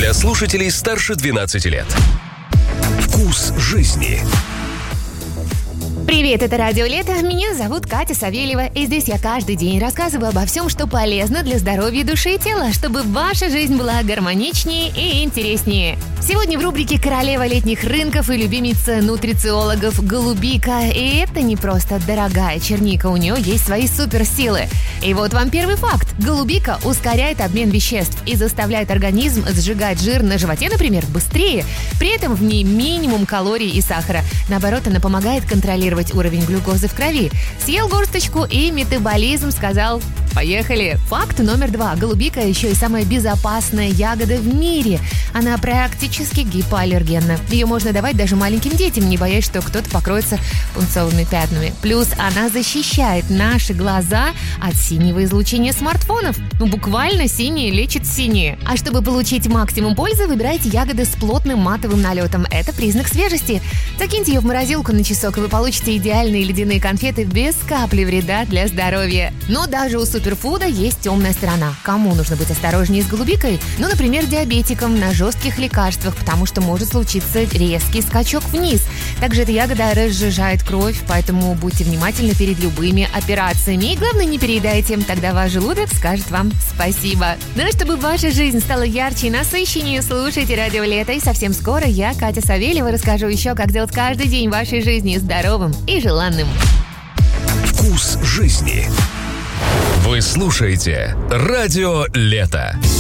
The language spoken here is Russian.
для слушателей старше 12 лет. Вкус жизни. Привет, это Радио Лето. Меня зовут Катя Савельева, и здесь я каждый день рассказываю обо всем, что полезно для здоровья души и тела, чтобы ваша жизнь была гармоничнее и интереснее. Сегодня в рубрике «Королева летних рынков» и любимица нутрициологов голубика. И это не просто дорогая черника, у нее есть свои суперсилы. И вот вам первый факт. Голубика ускоряет обмен веществ и заставляет организм сжигать жир на животе, например, быстрее. При этом в ней минимум калорий и сахара. Наоборот, она помогает контролировать уровень глюкозы в крови. Съел горсточку и метаболизм сказал: поехали! Факт номер 2. Голубика еще и самая безопасная ягода в мире. Она практически гипоаллергенна. Ее можно давать даже маленьким детям, не боясь, что кто-то покроется пунцовыми пятнами. Плюс она защищает наши глаза от синего излучения смартфонов. Буквально синее лечит синее. А чтобы получить максимум пользы, выбирайте ягоды с плотным матовым налетом. Это признак свежести. Закиньте ее в морозилку на часок, и вы получите идеальные ледяные конфеты без капли вреда для здоровья. Но даже у суперфуда есть темная сторона. Кому нужно быть осторожнее с голубикой? Например, диабетикам на жестких лекарствах, потому что может случиться резкий скачок вниз. Также эта ягода разжижает кровь, поэтому будьте внимательны перед любыми операциями. И главное, не переедайте, тогда ваш желудок скажет вам спасибо. Ну а чтобы ваша жизнь стала ярче и насыщеннее, слушайте Радио Лето. И совсем скоро я, Катя Савельева, расскажу еще, как сделать каждый день вашей жизни здоровым и желанным. Вкус жизни. Вы слушаете Радио Лето.